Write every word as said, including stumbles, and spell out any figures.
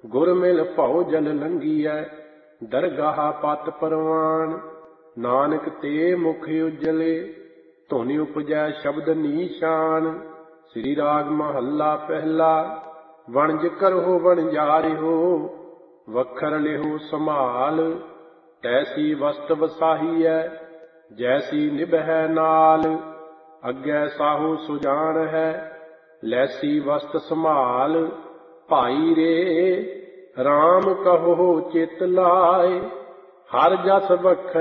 ਗੁਰ ਮਿਲ ਭਉ ਜਲ ਲੰਘੀਐ, ਦਰਗਾਹ ਪਤ ਪਰਵਾਨ। ਨਾਨਕ ਤੇ ਮੁਖ ਉਜਲੇ, ਧੁਨ ਉਪਜੈ ਸ਼ਬਦ ਨੀਸ਼ਾਨ। ਸ੍ਰੀ ਰਾਗ ਮਹੱਲਾ ਪਹਿਲਾ। ਵਣਜ ਕਰਹੁ ਵਣਜਾਰਿਹੁ, ਵਖਰ ਲਿਹੁ ਸੰਭਾਲ। ਤੈਸੀ ਵਸਤ ਵਸਾਹੀਐ, ਜੈਸੀ ਨਿਭੈ ਨਾਲ। ਅੱਗੇ ਸਾਹੂ ਸੁਜਾਨ ਹੈ, ਲੈਸੀ ਵਸਤ ਸੰਭਾਲ। ਭਾਈ ਰੇ ਰਾਮ ਕਹੋ ਚਿਤ ਲਾਏ, ਹਰ ਜਸ ਵਖਰ